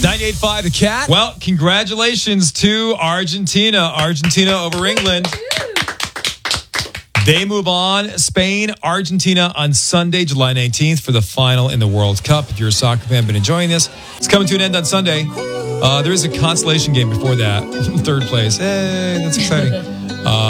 98.5 The Cat. Well, congratulations to Argentina. Argentina over England. They move on. Spain, Argentina on Sunday, July 19th for the final in the World Cup. If you're a soccer fan, been enjoying this. It's coming to an end on Sunday. There is a consolation game before that. Third place. Hey, that's exciting.